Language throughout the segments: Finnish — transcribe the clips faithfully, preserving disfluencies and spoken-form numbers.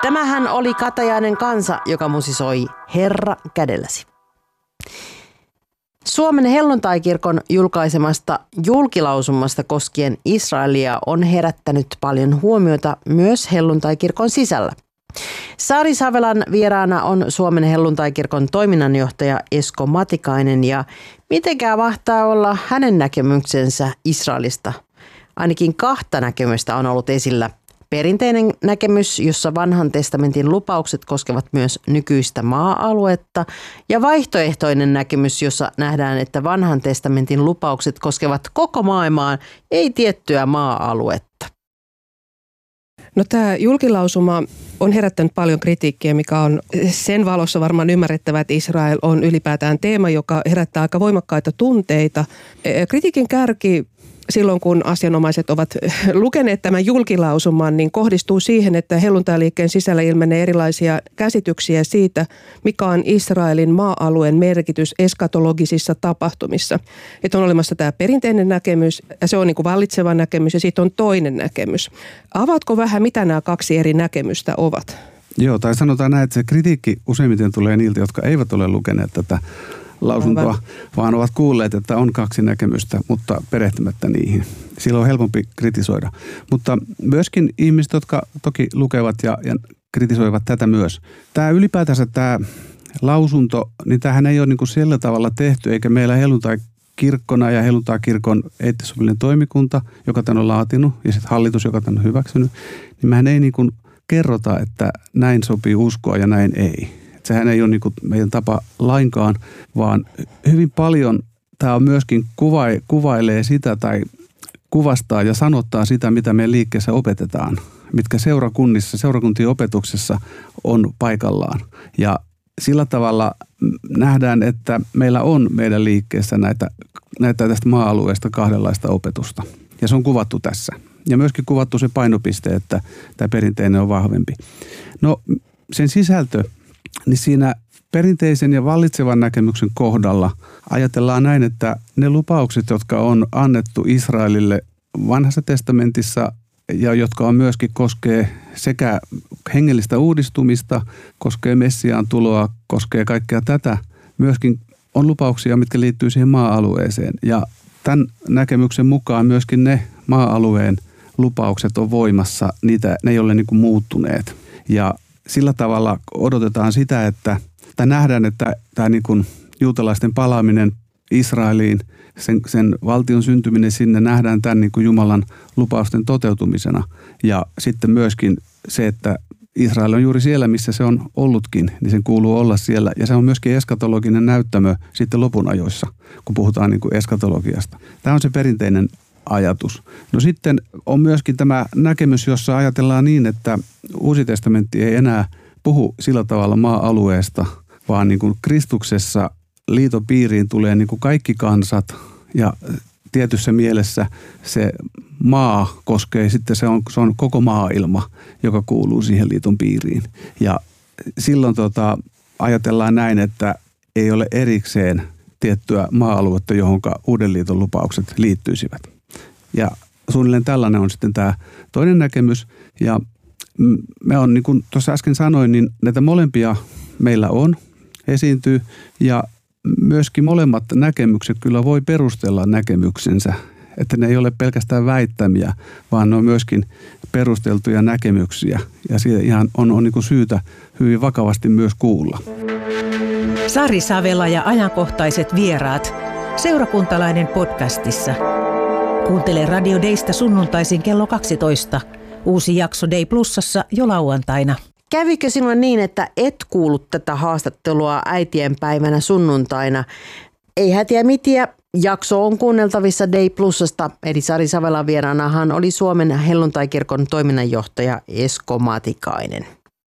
Tämähän oli Katajainen kansa, joka musisoi Herra kädelläsi. Suomen helluntaikirkon julkaisemasta julkilausumasta koskien Israelia on herättänyt paljon huomiota myös helluntaikirkon sisällä. Sari Savelan vieraana on Suomen helluntaikirkon toiminnanjohtaja Esko Matikainen, ja mitenkään mahtaa olla hänen näkemyksensä Israelista? Ainakin kahta näkemystä on ollut esillä. Perinteinen näkemys, jossa vanhan testamentin lupaukset koskevat myös nykyistä maa-aluetta, ja vaihtoehtoinen näkemys, jossa nähdään, että vanhan testamentin lupaukset koskevat koko maailmaa, ei tiettyä maa-aluetta. No, tämä julkilausuma on herättänyt paljon kritiikkiä, mikä on sen valossa varmaan ymmärrettävä, että Israel on ylipäätään teema, joka herättää aika voimakkaita tunteita. Kritiikin kärki silloin, kun asianomaiset ovat lukeneet tämän julkilausuman, niin kohdistuu siihen, että helluntailiikkeen sisällä ilmenee erilaisia käsityksiä siitä, mikä on Israelin maa-alueen merkitys eskatologisissa tapahtumissa. Että on olemassa tämä perinteinen näkemys, ja se on niin kuin vallitseva näkemys, ja sitten on toinen näkemys. Avaatko vähän, mitä nämä kaksi eri näkemystä ovat? Joo, tai sanotaan näin, että se kritiikki useimmiten tulee niiltä, jotka eivät ole lukeneet tätä lausuntoa, Aivan. vaan ovat kuulleet, että on kaksi näkemystä, mutta perehtymättä niihin. Silloin on helpompi kritisoida. Mutta myöskin ihmiset, jotka toki lukevat ja, ja kritisoivat tätä myös. Tämä ylipäätänsä tämä lausunto, niin tämähän ei ole niin kuin sillä tavalla tehty, eikä meillä helluntai-kirkkona ja helluntai-kirkon eettisopillinen toimikunta, joka tämän on laatinut, ja sitten hallitus, joka tämän on hyväksynyt, niin mehän ei niin kuin kerrota, että näin sopii uskoa ja näin ei. Sehän ei ole niin kuin meidän tapa lainkaan, vaan hyvin paljon tämä on myöskin kuva, kuvailee sitä tai kuvastaa ja sanottaa sitä, mitä meidän liikkeessä opetetaan, mitkä seurakunnissa, seurakuntien opetuksessa on paikallaan. Ja sillä tavalla nähdään, että meillä on meidän liikkeessä näitä, näitä tästä maa-alueesta kahdenlaista opetusta. Ja se on kuvattu tässä. Ja myöskin kuvattu se painopiste, että tämä perinteinen on vahvempi. No, sen sisältö. Niin siinä perinteisen ja vallitsevan näkemyksen kohdalla ajatellaan näin, että ne lupaukset, jotka on annettu Israelille vanhassa testamentissa ja jotka on myöskin koskee sekä hengellistä uudistumista, koskee Messiaan tuloa, koskee kaikkea tätä, myöskin on lupauksia, mitkä liittyy siihen maa-alueeseen. Ja tämän näkemyksen mukaan myöskin ne maa-alueen lupaukset on voimassa, niitä, ne ei ole niin kuin muuttuneet. Ja sillä tavalla odotetaan sitä, että tai nähdään, että tämä niin kuin juutalaisten palaaminen Israeliin, sen, sen valtion syntyminen sinne nähdään tämän niin kuin Jumalan lupausten toteutumisena. Ja sitten myöskin se, että Israel on juuri siellä, missä se on ollutkin, niin sen kuuluu olla siellä. Ja se on myöskin eskatologinen näyttämö sitten lopun ajoissa, kun puhutaan niin kuin eskatologiasta. Tämä on se perinteinen ajatus. No sitten on myöskin tämä näkemys, jossa ajatellaan niin, että Uusi testamentti ei enää puhu sillä tavalla maa-alueesta, vaan niin kuin Kristuksessa liiton piiriin tulee niin kuin kaikki kansat ja tietyssä mielessä se maa koskee, sitten se on, se on koko maailma, joka kuuluu siihen liiton piiriin. Ja silloin tota, ajatellaan näin, että ei ole erikseen tiettyä maa-aluetta, johon Uuden liiton lupaukset liittyisivät. Ja suunnilleen tällainen on sitten tämä toinen näkemys. Ja me on, niin kuin tuossa äsken sanoin, niin näitä molempia meillä on, esiintyy. Ja myöskin molemmat näkemykset kyllä voi perustella näkemyksensä. Että ne ei ole pelkästään väittämiä, vaan ne on myöskin perusteltuja näkemyksiä. Ja siitä ihan on, on niin kuin syytä hyvin vakavasti myös kuulla. Sari Savela ja ajankohtaiset vieraat. Seurakuntalainen podcastissa. Kuuntele Radio Daysta sunnuntaisin kello kaksitoista. Uusi jakso Day Plusassa jo lauantaina. Kävikö sinulle niin, että et kuullut tätä haastattelua äitien päivänä sunnuntaina? Ei hätiä mitiä. Jakso on kuunneltavissa Day Plusasta, eli Sari Savelan vieraanahan oli Suomen helluntaikirkon toiminnanjohtaja Esko Matikainen.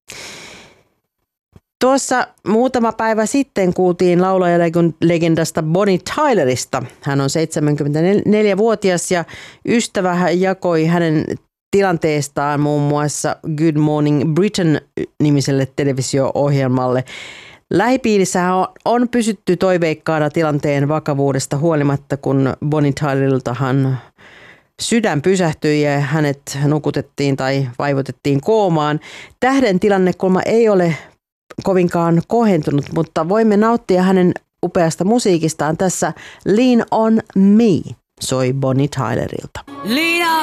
Tuossa muutama päivä sitten kuultiin laulajalegendasta Bonnie Tylerista. Hän on seitsemänkymmentäneljävuotias ja ystävä jakoi hänen tilanteestaan muun muassa Good Morning Britain-nimiselle televisio-ohjelmalle. Lähipiirissä on pysytty toiveikkaana tilanteen vakavuudesta huolimatta, kun Bonnie Tyleriltahan Sydän pysähtyi ja hänet nukutettiin tai vaivotettiin koomaan. Tähden tilannekulma ei ole kovinkaan kohentunut, mutta voimme nauttia hänen upeasta musiikistaan. Tässä Lean on Me soi Bonnie Tylerilta.